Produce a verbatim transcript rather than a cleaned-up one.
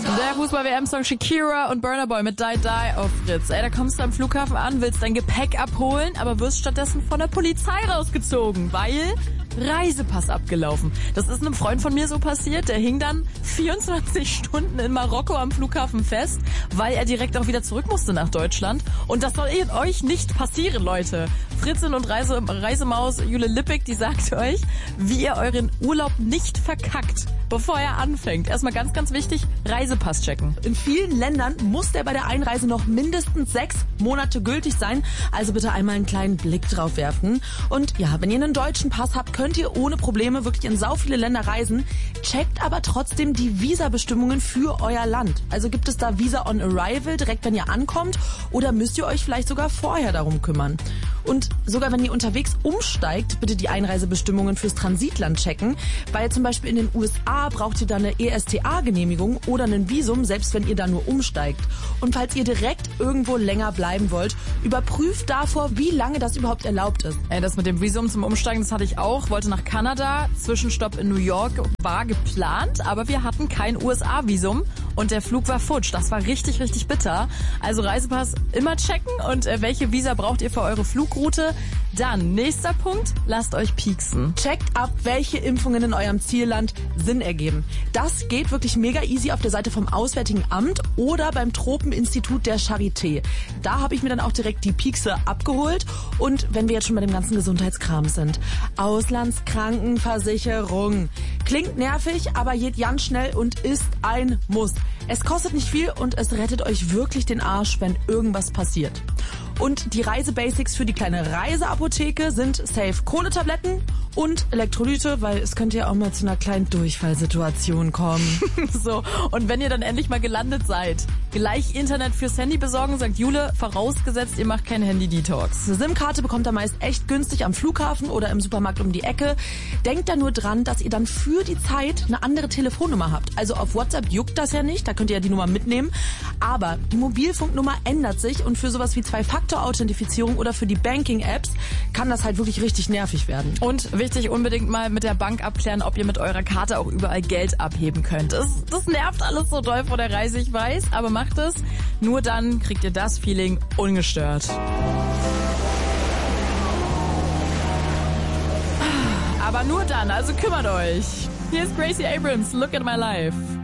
Der Fußball-W M-Song Shakira und Burna Boy mit Die Die auf Fritz. Ey, da kommst du am Flughafen an, willst dein Gepäck abholen, aber wirst stattdessen von der Polizei rausgezogen, weil Reisepass abgelaufen. Das ist einem Freund von mir so passiert, der hing dann vierundzwanzig Stunden in Marokko am Flughafen fest, weil er direkt auch wieder zurück musste nach Deutschland. Und das soll euch nicht passieren, Leute. Fritzin und Reise, Reisemaus Jule Lippig, die sagt euch, wie ihr euren Urlaub nicht verkackt, bevor er anfängt. Erstmal ganz, ganz wichtig, Reisepass checken. In vielen Ländern muss der bei der Einreise noch mindestens sechs Monate gültig sein. Also bitte einmal einen kleinen Blick drauf werfen. Und ja, wenn ihr einen deutschen Pass habt, könnt ihr ohne Probleme wirklich in sau viele Länder reisen. Checkt aber trotzdem die Visabestimmungen für euer Land. Also gibt es da Visa on Arrival, direkt wenn ihr ankommt, oder müsst ihr euch vielleicht sogar vorher darum kümmern? Und sogar wenn ihr unterwegs umsteigt, bitte die Einreisebestimmungen fürs Transitland checken, weil zum Beispiel in den U S A braucht ihr da eine E S T A-Genehmigung oder ein Visum, selbst wenn ihr da nur umsteigt. Und falls ihr direkt irgendwo länger bleiben wollt, überprüft davor, wie lange das überhaupt erlaubt ist. Ey, das mit dem Visum zum Umsteigen, das hatte ich auch. Wollte nach Kanada, Zwischenstopp in New York war geplant, aber wir hatten kein U S A-Visum und der Flug war futsch. Das war richtig, richtig bitter. Also Reisepass immer checken und äh, welche Visa braucht ihr für eure Flugroute? Dann, nächster Punkt, lasst euch pieksen. Checkt ab, welche Impfungen in eurem Zielland Sinn ergeben. Das geht wirklich mega easy auf der Seite vom Auswärtigen Amt oder beim Tropeninstitut der Charité. Da habe ich mir dann auch direkt die Piekse abgeholt. Und wenn wir jetzt schon bei dem ganzen Gesundheitskram sind. Auslandskrankenversicherung. Klingt nervig, aber geht ganz schnell und ist ein Muss. Es kostet nicht viel und es rettet euch wirklich den Arsch, wenn irgendwas passiert. Und die Reisebasics für die kleine Reiseapotheke sind safe Kohletabletten und Elektrolyte, weil es könnte ja auch mal zu einer kleinen Durchfallsituation kommen. So, und wenn ihr dann endlich mal gelandet seid, gleich Internet fürs Handy besorgen, sagt Jule, vorausgesetzt, ihr macht keinen Handy-Detox. Eine SIM-Karte bekommt ihr meist echt günstig am Flughafen oder im Supermarkt um die Ecke. Denkt da nur dran, dass ihr dann für die Zeit eine andere Telefonnummer habt. Also auf WhatsApp juckt das ja nicht, da könnt ihr ja die Nummer mitnehmen. Aber die Mobilfunknummer ändert sich und für sowas wie Zwei-Faktor-Authentifizierung oder für die Banking-Apps kann das halt wirklich richtig nervig werden. Und wichtig, unbedingt mal mit der Bank abklären, ob ihr mit eurer Karte auch überall Geld abheben könnt. Das, das nervt alles so doll vor der Reise, ich weiß, aber macht es. Nur dann kriegt ihr das Feeling ungestört. Aber nur dann, also kümmert euch. Hier ist Gracie Abrams, Look at My Life.